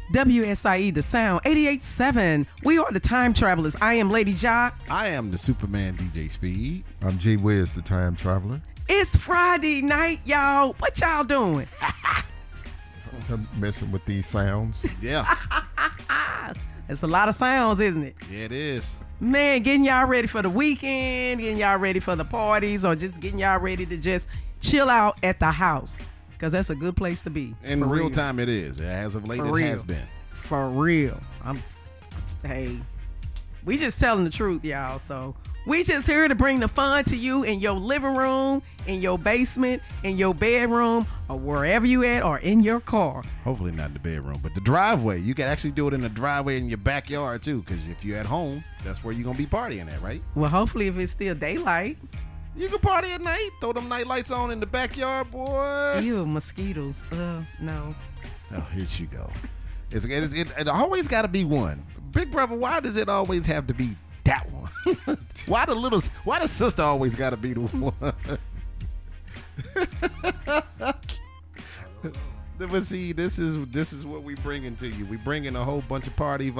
WSIE The Sound 88.7. We are the time travelers. I am Lady Jock. I am the Superman DJ Speed. I'm G Wiz, the time traveler. It's Friday night, y'all. What y'all doing? I'm messing with these sounds. Yeah. It's a lot of sounds, isn't it? Yeah, it is. Man, getting y'all ready for the weekend, getting y'all ready for the parties, or just getting y'all ready to just chill out at the house. Because that's a good place to be. In for real real time, it is. As of late, For it real. has been. For real. Hey, we just telling the truth, y'all. So we just here to bring the fun to you in your living room, in your basement, in your bedroom, or wherever you at, or in your car. Hopefully not in the bedroom, but the driveway. You can actually do it in the driveway in your backyard, too, because if you're at home, that's where you're going to be partying at, right? Well, hopefully if it's still daylight. You can party at night. Throw them night lights on in the backyard, boy. Ew, mosquitoes. No. Oh, here you go. It always got to be one. Big brother, why does it always have to be that one? Why the sister always got to be the one? But see, this is what we bringing to you. We bringing a whole bunch of party